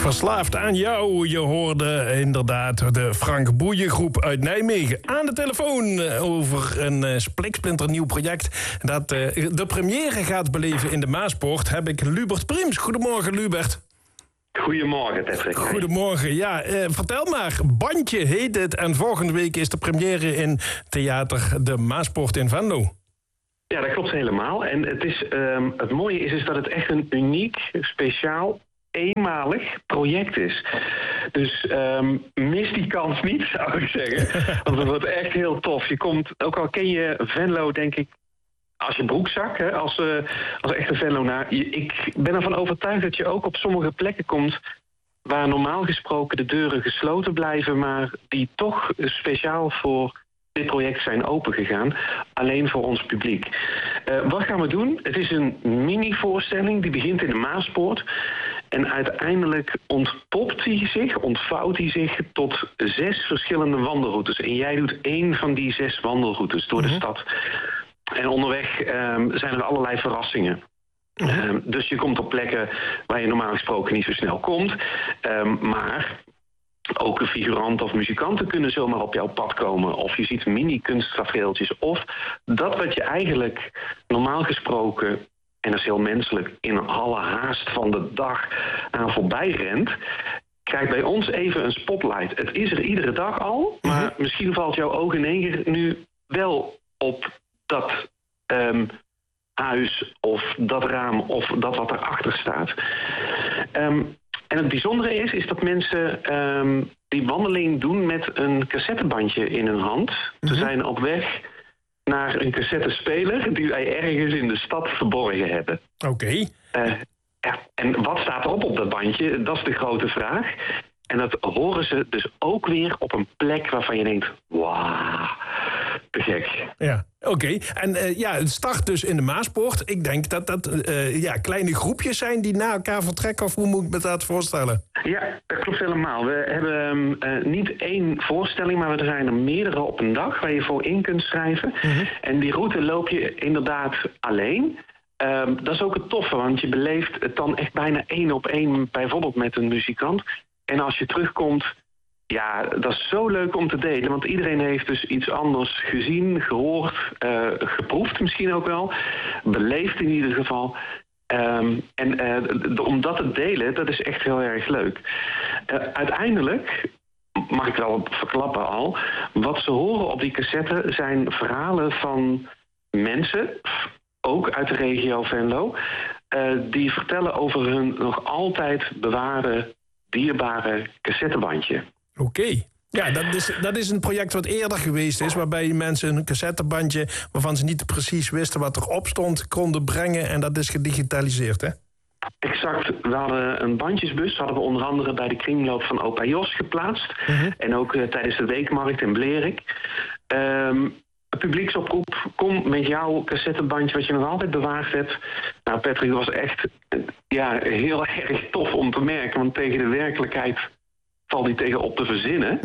Verslaafd aan jou. Je hoorde inderdaad de Frank Boeien groep uit Nijmegen aan de telefoon over een spliksplinternieuw project dat de première gaat beleven in de Maaspoort. Heb ik Lubert Prims. Goedemorgen, Lubert. Goedemorgen, Patrick. Goedemorgen, ja. Vertel maar, Bandje heet het en volgende week is de première in Theater de Maaspoort in Venlo. Ja, dat klopt helemaal. En het mooie is dat het echt een uniek, speciaal, eenmalig project is. Dus mis die kans niet, zou ik zeggen. Want het wordt echt heel tof. Je komt, ook al ken je Venlo, denk ik, als je broekzak, hè, als echte Venlonaar. Ik ben ervan overtuigd dat je ook op sommige plekken komt waar normaal gesproken de deuren gesloten blijven, maar die toch speciaal voor dit project zijn opengegaan, alleen voor ons publiek. Wat gaan we doen? Het is een mini-voorstelling, die begint in de Maaspoort. En uiteindelijk ontvouwt die zich tot 6 verschillende wandelroutes. En jij doet 1 van die 6 wandelroutes door de stad. En onderweg zijn er allerlei verrassingen. Dus je komt op plekken waar je normaal gesproken niet zo snel komt. Maar ook figuranten of muzikanten kunnen zomaar op jouw pad komen. Of je ziet mini-kunsttafereeltjes. Of dat wat je eigenlijk normaal gesproken, en dat is heel menselijk, in alle haast van de dag aan voorbij rent, krijgt bij ons even een spotlight. Het is er iedere dag al, maar misschien valt jouw oog in één keer nu wel op dat huis of dat raam of dat wat erachter staat. En het bijzondere is dat mensen die wandeling doen met een cassettebandje in hun hand. Ze zijn op weg naar een cassettespeler die wij ergens in de stad verborgen hebben. Oké. En wat staat erop op dat bandje? Dat is de grote vraag. En dat horen ze dus ook weer op een plek waarvan je denkt, wauw, te gek. Ja, oké. En het start dus in de Maaspoort. Ik denk dat kleine groepjes zijn die na elkaar vertrekken, of hoe moet ik me dat voorstellen? Ja, dat klopt helemaal. We hebben niet 1 voorstelling, maar er zijn er meerdere op een dag waar je voor in kunt schrijven. En die route loop je inderdaad alleen. Dat is ook het toffe, want je beleeft het dan echt bijna 1 op 1, bijvoorbeeld met een muzikant. En als je terugkomt, ja, dat is zo leuk om te delen. Want iedereen heeft dus iets anders gezien, gehoord, geproefd misschien ook wel. Beleefd in ieder geval. Om dat te delen, dat is echt heel erg leuk. Uiteindelijk, mag ik wel verklappen al, wat ze horen op die cassette zijn verhalen van mensen, ook uit de regio Venlo, die vertellen over hun nog altijd bewaarde, dierbare cassettebandje. Oké. Ja, dat is een project wat eerder geweest is, waarbij mensen een cassettebandje waarvan ze niet precies wisten wat erop stond, konden brengen, en dat is gedigitaliseerd, hè? Exact. We hadden een bandjesbus, hadden we onder andere bij de kringloop van Opa Jos geplaatst. En ook tijdens de weekmarkt in Blerik. Publieksoproep, kom met jouw cassettebandje wat je nog altijd bewaard hebt. Nou, Patrick, dat was echt heel erg tof om te merken, want tegen de werkelijkheid valt die tegen op te verzinnen.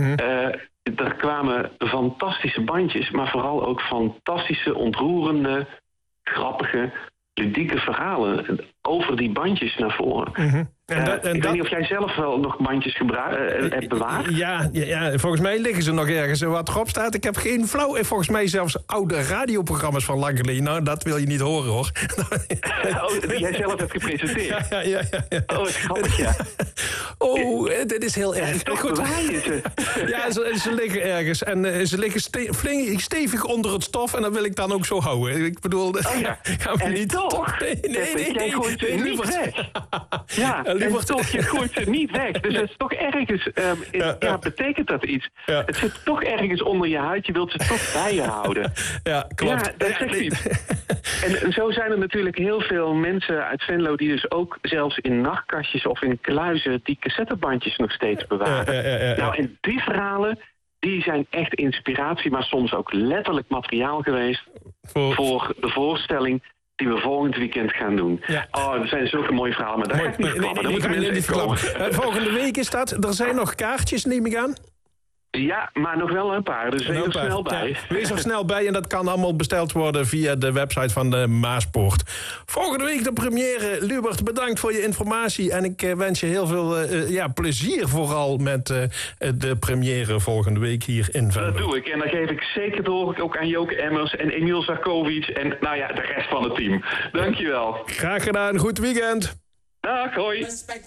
Er kwamen fantastische bandjes, maar vooral ook fantastische, ontroerende, grappige, ludieke verhalen over die bandjes naar voren. Ik weet niet of jij zelf wel nog bandjes hebt bewaard. Ja, volgens mij liggen ze nog ergens. En wat erop staat, ik heb geen flauw. En volgens mij zelfs oude radioprogramma's van lang geleden. Nou, dat wil je niet horen, hoor. Die jij zelf hebt gepresenteerd. Ja. Oh, wat grappig, ja. Oh, dit is heel erg. Toch goed. Ja, ze liggen ergens. En ze liggen stevig onder het stof. En dat wil ik dan ook zo houden. Ik bedoel, gaan we niet toch? Nee. Jij gooit ze niet weg. Ja. En toch, je gooit ze niet weg. Dus het is toch ergens, betekent dat iets? Ja. Het zit toch ergens onder je huid. Je wilt ze toch bij je houden. Ja, klopt. Ja, dat zegt iets. En zo zijn er natuurlijk heel veel mensen uit Venlo die dus ook zelfs in nachtkastjes of in kluizen die cassettebandjes nog steeds bewaren. Nou, en die verhalen, die zijn echt inspiratie, maar soms ook letterlijk materiaal geweest voor de voorstelling die we volgend weekend gaan doen. Ja. Oh, er zijn zulke mooie verhalen, maar daar ga ik niet verklappen. Volgende week is dat. Er zijn nog kaartjes, neem ik aan. Ja, maar nog wel een paar, dus wees er snel bij. Ja, wees er snel bij en dat kan allemaal besteld worden via de website van de Maaspoort. Volgende week de première. Lubert, bedankt voor je informatie. En ik wens je heel veel plezier vooral met de première volgende week hier in Venlo. Dat doe ik en dan geef ik zeker door ook aan Joke Emmers en Emiel Zarkovic en de rest van het team. Dankjewel. Graag gedaan, goed weekend. Dag, hoi.